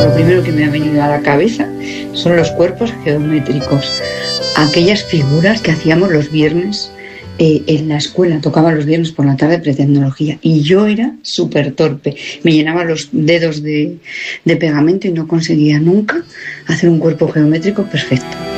lo primero que me ha venido a la cabeza son los cuerpos geométricos, aquellas figuras que hacíamos los viernes en la escuela. Tocaba los viernes por la tarde pretecnología y yo era súper torpe, me llenaba los dedos de pegamento y no conseguía nunca hacer un cuerpo geométrico perfecto.